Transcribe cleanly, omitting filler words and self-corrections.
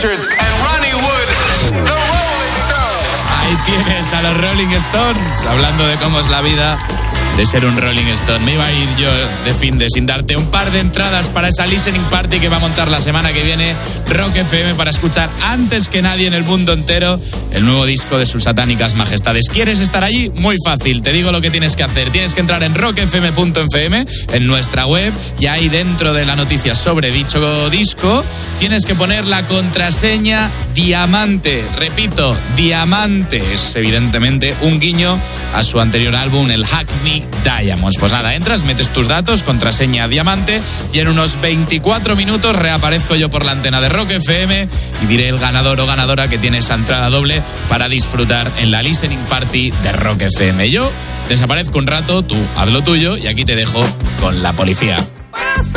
Richards and Ronnie Wood, the Rolling Stones. Ahí tienes a los Rolling Stones, hablando de cómo es la vida de ser un Rolling Stone. Me iba a ir yo de fin de sin darte un par de entradas para esa listening party que va a montar la semana que viene Rock FM para escuchar antes que nadie en el mundo entero el nuevo disco de sus satánicas majestades. ¿Quieres estar allí? Muy fácil, te digo lo que tienes que hacer. Tienes que entrar en rockfm.fm, en nuestra web, y ahí dentro de la noticia sobre dicho disco tienes que poner la contraseña Diamante. Repito, Diamante. Es evidentemente un guiño a su anterior álbum, el Hack Me Diamonds. Pues nada, entras, metes tus datos, contraseña Diamante, y en unos 24 minutos reaparezco yo por la antena de Rock FM y diré el ganador o ganadora que tiene esa entrada doble para disfrutar en la listening party de Rock FM. Yo desaparezco un rato, tú haz lo tuyo y aquí te dejo con la policía.